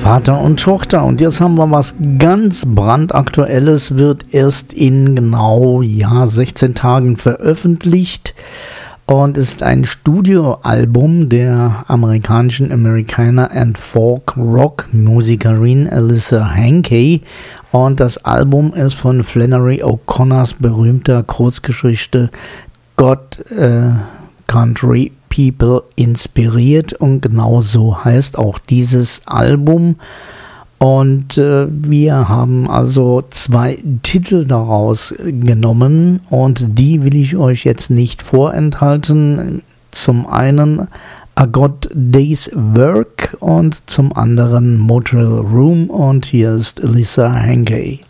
Vater und Tochter. Und jetzt haben wir was ganz brandaktuelles, wird erst in genau 16 Tagen veröffentlicht und ist ein Studioalbum der amerikanischen Americana and Folk Rock Musikerin Alyssa Hankey. Und das Album ist von Flannery O'Connors berühmter Kurzgeschichte God Country People inspiriert, und genau so heißt auch dieses Album. Und wir haben also 2 Titel daraus genommen und die will ich euch jetzt nicht vorenthalten. Zum einen A God Day's Work und zum anderen Motel Room, und hier ist Alyssa Hankey.